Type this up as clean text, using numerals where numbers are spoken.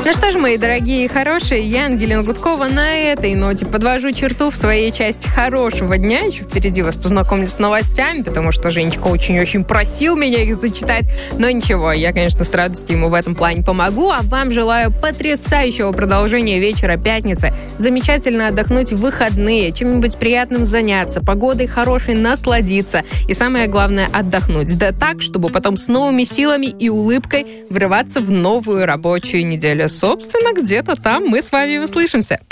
Ну что ж, мои дорогие и хорошие, я, Ангелина Гудкова, на этой ноте подвожу черту в своей части хорошего дня. Еще впереди вас познакомлю с новостями, потому что Женечка очень-очень просил меня их зачитать. Но ничего, я, конечно, с радостью ему в этом плане помогу. А вам желаю потрясающего продолжения вечера пятницы. Замечательно отдохнуть в выходные, чем-нибудь приятным заняться, погодой хорошей насладиться. И самое главное, отдохнуть. Да так, чтобы потом с новыми силами и улыбкой врываться в новую рабочую неделю. Собственно, где-то там мы с вами услышимся.